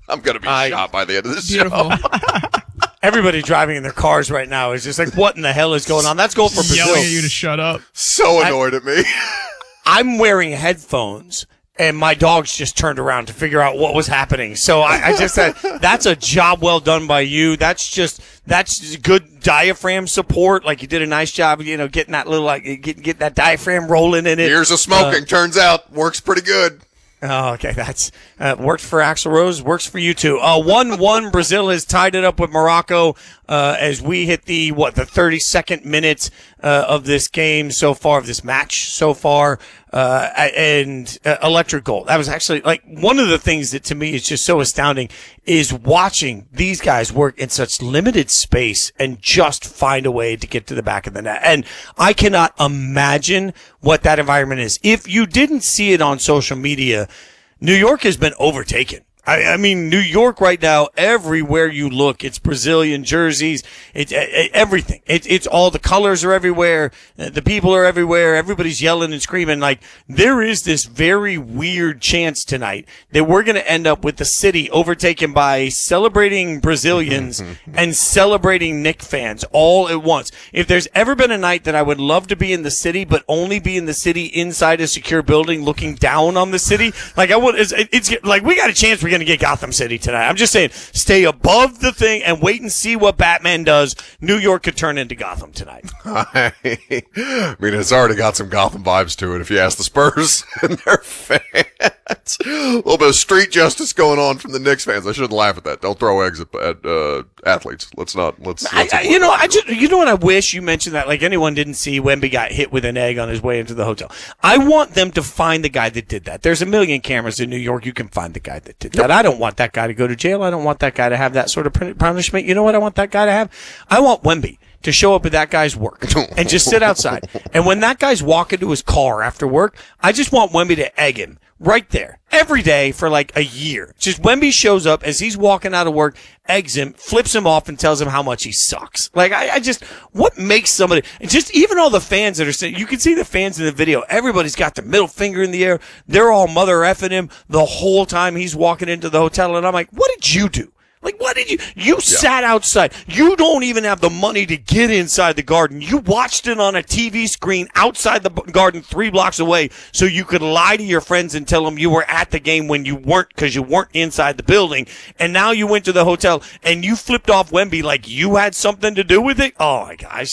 I'm going to be shot by the end of this Beautiful. show. Everybody driving in their cars right now is just like, what in the hell is going on? That's going for Brazil. Yelling at you to shut up. So annoyed at me. I'm wearing headphones, and my dogs just turned around to figure out what was happening. So I just said, that's a job well done by you. That's good diaphragm support. Like, you did a nice job, getting that little, get that diaphragm rolling in it. Years of smoking, turns out, works pretty good. Oh, okay. That's worked for Axl Rose. Works for you too. 1-1. Brazil has tied it up with Morocco as we hit the 32nd minute of this game so far, of this match so far, and electric goal. That was actually one of the things that to me is just so astounding is watching these guys work in such limited space and just find a way to get to the back of the net. And I cannot imagine what that environment is. If you didn't see it on social media, New York has been overtaken. I mean, New York right now, everywhere you look, it's Brazilian jerseys, it's everything. It's all the colors are everywhere, the people are everywhere, everybody's yelling and screaming. Like, there is this very weird chance tonight that we're going to end up with the city overtaken by celebrating Brazilians and celebrating Knicks fans all at once. If there's ever been a night that I would love to be in the city, but only be in the city inside a secure building looking down on the city, like it's like we got a chance we're going to get Gotham City tonight. I'm just saying, stay above the thing and wait and see what Batman does. New York could turn into Gotham tonight. I mean, it's already got some Gotham vibes to it if you ask the Spurs and their fans. A little bit of street justice going on from the Knicks fans. I shouldn't laugh at that. Don't throw eggs at athletes. Let's you know what I wish you mentioned that, like, anyone didn't see Wemby got hit with an egg on his way into the hotel. I want them to find the guy that did that. There's a million cameras in New York. You can find the guy that did that. I don't want that guy to go to jail. I don't want that guy to have that sort of punishment. You know what I want that guy to have? I want Wemby to show up at that guy's work and just sit outside. And when that guy's walking to his car after work, I just want Wemby to egg him right there every day for like a year. Just Wemby shows up as he's walking out of work, eggs him, flips him off, and tells him how much he sucks. Like, I just, what makes somebody, just even all the fans that are saying, you can see the fans in the video, everybody's got their middle finger in the air. They're all mother effing him the whole time he's walking into the hotel. And I'm like, what did you do? Like, what did you sat outside. You don't even have the money to get inside the Garden. You watched it on a TV screen outside the Garden 3 blocks away so you could lie to your friends and tell them you were at the game when you weren't, because you weren't inside the building. And now you went to the hotel and you flipped off Wemby like you had something to do with it. Oh my gosh.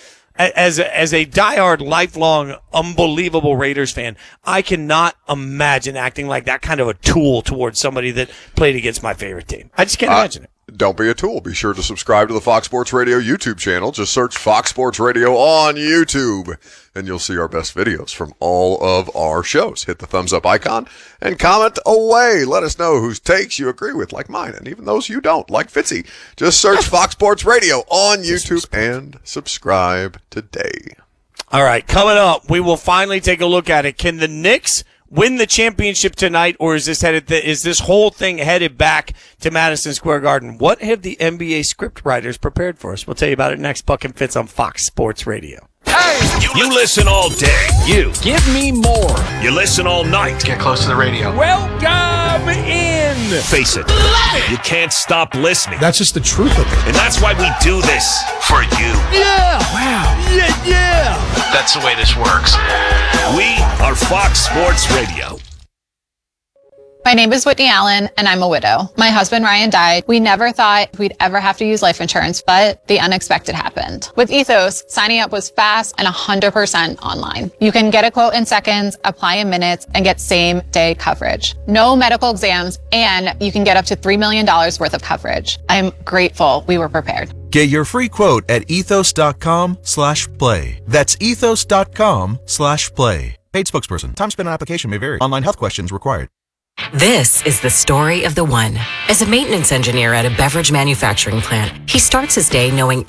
As a diehard, lifelong, unbelievable Raiders fan, I cannot imagine acting like that kind of a tool towards somebody that played against my favorite team. I just can't imagine it. Don't be a tool. Be sure to subscribe to the Fox Sports Radio YouTube channel. Just search Fox Sports Radio on YouTube, and you'll see our best videos from all of our shows. Hit the thumbs up icon and comment away. Let us know whose takes you agree with, like mine, and even those you don't, like Fitzy. Just search Fox Sports Radio on YouTube and subscribe today. All right, coming up, we will finally take a look at it. Can the Knicks win the championship tonight, or is this whole thing headed back to Madison Square Garden? What have the NBA script writers prepared for us? We'll tell you about it next. Buck and Fitz on Fox Sports Radio. Hey! You listen all day. You. Give me more. You listen all night. Get close to the radio. Welcome in. Face it. You can't stop listening. That's just the truth of it. And that's why we do this. For you. Yeah. Wow. Yeah. That's the way this works. We are Fox Sports Radio. My name is Whitney Allen, and I'm a widow. My husband, Ryan, died. We never thought we'd ever have to use life insurance, but the unexpected happened. With Ethos, signing up was fast and 100% online. You can get a quote in seconds, apply in minutes, and get same-day coverage. No medical exams, and you can get up to $3 million worth of coverage. I'm grateful we were prepared. Get your free quote at ethos.com/play. That's ethos.com/play. Paid spokesperson. Time spent on application may vary. Online health questions required. This is the story of the one. As a maintenance engineer at a beverage manufacturing plant, he starts his day knowing